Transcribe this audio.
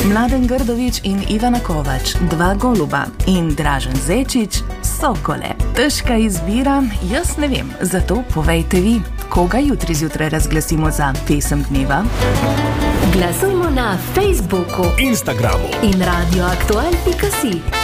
Mladen Grdović in Ivana Kovač, 2 goluba in Dražen Zečič, sokole. Težka izbira, jaz ne vem, zato povejte vi, koga jutri zjutraj razglasimo za pesem dneva. Glasujmo na Facebooku, Instagramu in radioaktual.si.